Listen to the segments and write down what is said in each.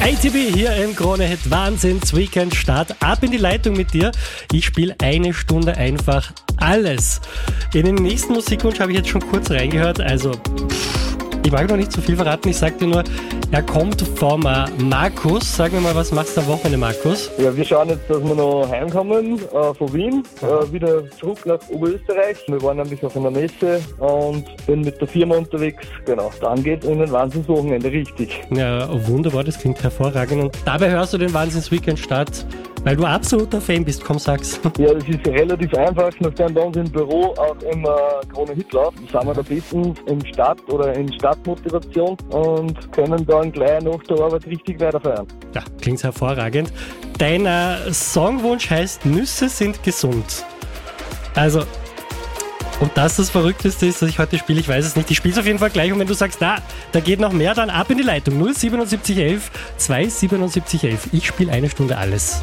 ITB hier im Krone-Hit Wahnsinns-Weekend-Start. Ab in die Leitung mit dir. Ich spiele eine Stunde einfach alles. In den nächsten Musikwunsch habe ich jetzt schon kurz reingehört. Also, ich mag noch nicht zu viel verraten. Ich sag dir nur, er kommt vom Markus. Sag mir mal, was machst du am Wochenende, Markus? Ja, wir schauen jetzt, dass wir noch heimkommen von Wien, wieder zurück nach Oberösterreich. Wir waren nämlich auf einer Messe und bin mit der Firma unterwegs. Genau, dann geht in ein Wahnsinnswochenende richtig. Ja, wunderbar, das klingt hervorragend. Und dabei hörst du den Wahnsinns-Weekend-Start, weil du absoluter Fan bist, komm sag's. Ja, das ist relativ einfach. Nachdem bei uns im Büro auch immer Krone-Hit läuft, sind wir da bestens im Start oder in Startmotivation und können dann gleich nach der Arbeit richtig weiterfeiern. Ja, klingt hervorragend. Dein Songwunsch heißt Nüsse sind gesund. Also, und das Verrückteste ist, dass ich heute spiele, ich weiß es nicht. Ich spiele es auf jeden Fall gleich und wenn du sagst, da geht noch mehr, dann ab in die Leitung. 07711 27711. Ich spiele eine Stunde alles.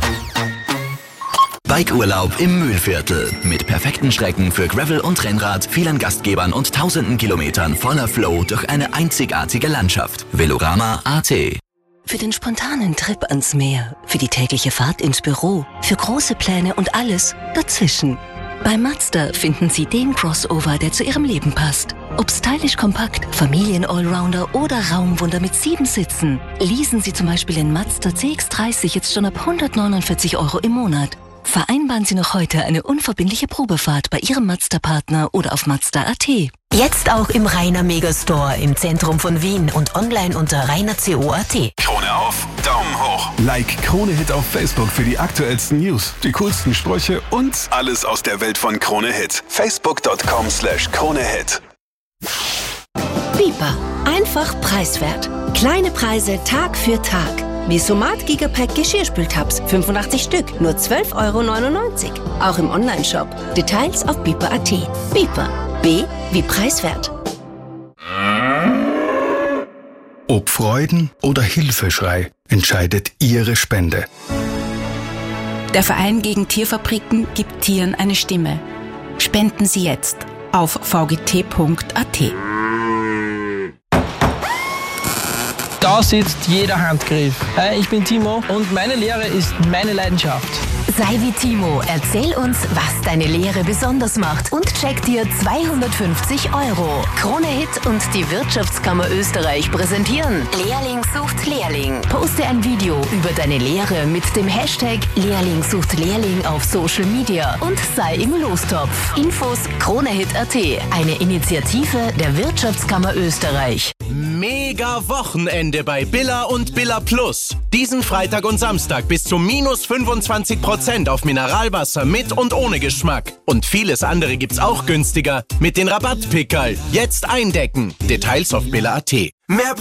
Bikeurlaub im Mühlviertel. Mit perfekten Strecken für Gravel und Rennrad, vielen Gastgebern und tausenden Kilometern voller Flow durch eine einzigartige Landschaft. Velorama.at. Für den spontanen Trip ans Meer, für die tägliche Fahrt ins Büro, für große Pläne und alles dazwischen. Bei Mazda finden Sie den Crossover, der zu Ihrem Leben passt. Ob stylisch kompakt, Familien-Allrounder oder Raumwunder mit 7 Sitzen. Leasen Sie zum Beispiel den Mazda CX-30 jetzt schon ab 149 € im Monat. Vereinbaren Sie noch heute eine unverbindliche Probefahrt bei Ihrem Mazda-Partner oder auf Mazda.at. Jetzt auch im Rainer Megastore im Zentrum von Wien und online unter rainerco.at. Krone auf, Daumen hoch. Like Krone-Hit auf Facebook für die aktuellsten News, die coolsten Sprüche und alles aus der Welt von Krone-Hit. Facebook.com/Krone-Hit. Biber. Einfach preiswert. Kleine Preise Tag für Tag. Wie Somat Gigapack Geschirrspültabs, 85 Stück, nur 12,99 €. Auch im Onlineshop. Details auf biber.at. Biber. B wie preiswert. Ob Freuden oder Hilfeschrei entscheidet Ihre Spende. Der Verein gegen Tierfabriken gibt Tieren eine Stimme. Spenden Sie jetzt auf vgt.at. Da sitzt jeder Handgriff. Hi, ich bin Timo und meine Lehre ist meine Leidenschaft. Sei wie Timo, erzähl uns, was deine Lehre besonders macht und check dir 250 €. Krone-Hit und die Wirtschaftskammer Österreich präsentieren Lehrling sucht Lehrling. Poste ein Video über deine Lehre mit dem Hashtag Lehrling sucht Lehrling auf Social Media und sei im Lostopf. Infos Krone-Hit.at, eine Initiative der Wirtschaftskammer Österreich. Mega Wochenende bei Billa und Billa Plus. Diesen Freitag und Samstag bis zu minus 25% auf Mineralwasser mit und ohne Geschmack. Und vieles andere gibt's auch günstiger mit den Rabattpickerl. Jetzt eindecken. Details auf Billa.at. Mehr